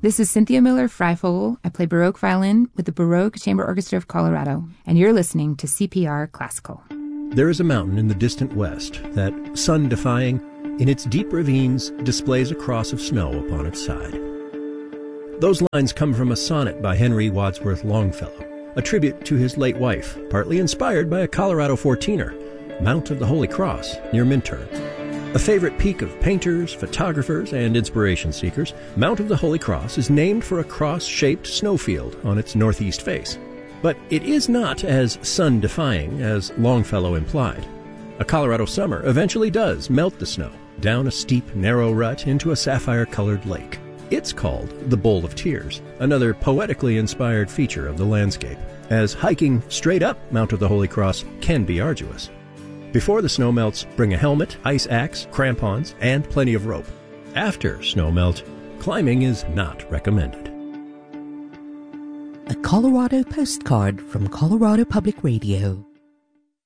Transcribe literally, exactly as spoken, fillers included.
This is Cynthia Miller-Freifogel. I play Baroque violin with the Baroque Chamber Orchestra of Colorado, and you're listening to C P R Classical. There is a mountain in the distant west that, sun-defying, in its deep ravines displays a cross of snow upon its side. Those lines come from a sonnet by Henry Wadsworth Longfellow, a tribute to his late wife, partly inspired by a Colorado fourteener, Mount of the Holy Cross, near Minturn. A favorite peak of painters, photographers, and inspiration seekers, Mount of the Holy Cross is named for a cross-shaped snowfield on its northeast face. But it is not as sun-defying as Longfellow implied. A Colorado summer eventually does melt the snow down a steep, narrow rut into a sapphire-colored lake. It's called the Bowl of Tears, another poetically inspired feature of the landscape, as hiking straight up Mount of the Holy Cross can be arduous. Before the snow melts, bring a helmet, ice axe, crampons, and plenty of rope. After snow melt, climbing is not recommended. A Colorado postcard from Colorado Public Radio.